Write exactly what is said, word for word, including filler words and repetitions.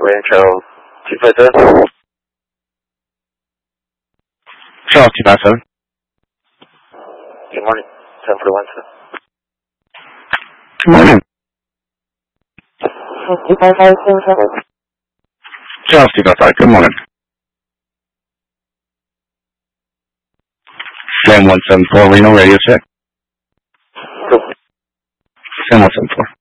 William Charles two five seven. Charles two five seven. Good morning. ten forty-one, sir. Good morning. two five five seven seven. Charles two five five, good morning. Sam one seven four, Reno Radio check. Cool. Sam one seven four.